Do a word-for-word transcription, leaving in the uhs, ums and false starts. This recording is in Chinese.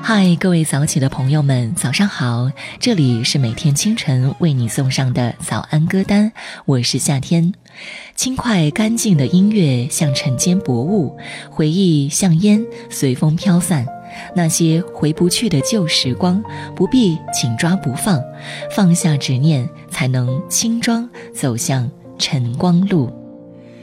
嗨，各位早起的朋友们，早上好！这里是每天清晨为你送上的早安歌单，我是夏天。轻快干净的音乐像晨间薄雾，回忆像烟随风飘散。那些回不去的旧时光，不必紧抓不放，放下执念，才能轻装走向晨光路。